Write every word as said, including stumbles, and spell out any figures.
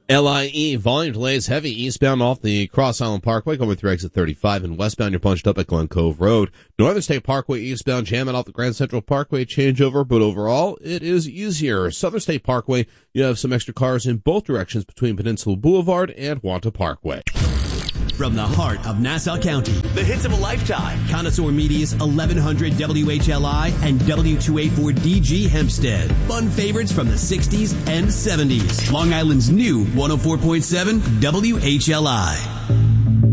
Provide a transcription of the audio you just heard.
L I E, volume delays heavy eastbound off the Cross Island Parkway going through exit thirty-five, and westbound you're punched up at Glen Cove Road. Northern State Parkway eastbound jamming off the Grand Central Parkway changeover, but overall it is easier. Southern State Parkway, you have some extra cars in both directions between Peninsula Boulevard and Wanta Parkway. From the heart of Nassau County, the hits of a lifetime. Connoisseur Media's eleven hundred W H L I and W two eighty-four D G Hempstead. Fun favorites from the sixties and seventies. Long Island's new one oh four point seven W H L I.